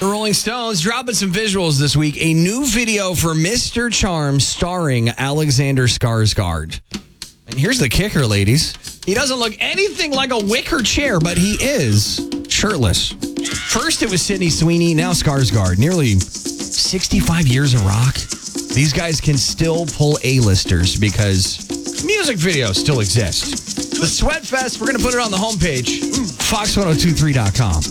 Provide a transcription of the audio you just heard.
The Rolling Stones dropping some visuals this week. A new video for Mr. Charm starring Alexander Skarsgård. And here's the kicker, ladies. He doesn't look anything like a wicker chair, but he is shirtless. First, it was Sydney Sweeney, now Skarsgård. Nearly 65 years of rock. These guys can still pull A-listers because music videos still exist. The Sweat Fest, we're going to put it on the homepage, fox1023.com.